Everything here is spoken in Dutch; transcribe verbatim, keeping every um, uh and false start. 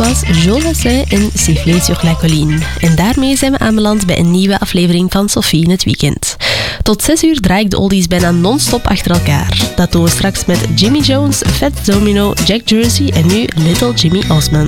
was Jo Lassin in Sifflé sur la Colline. En daarmee zijn we aanbeland bij een nieuwe aflevering van Sophie in het Weekend. Tot zes uur draai ik de oldies bijna non-stop achter elkaar. Dat doen we straks met Jimmy Jones, Fats Domino, Jack Jersey en nu Little Jimmy Osmond.